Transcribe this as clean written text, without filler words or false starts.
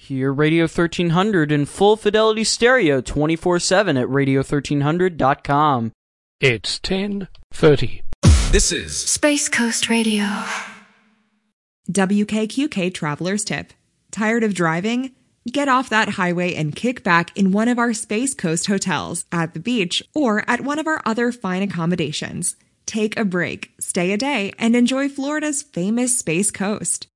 Hear Radio 1300 in full fidelity stereo 24/7 at radio1300.com. It's 10:30. This is Space Coast Radio. WKQK Traveler's Tip. Tired of driving? Get off that highway and kick back in one of our Space Coast hotels, at the beach, or at one of our other fine accommodations. Take a break, stay a day, and enjoy Florida's famous Space Coast.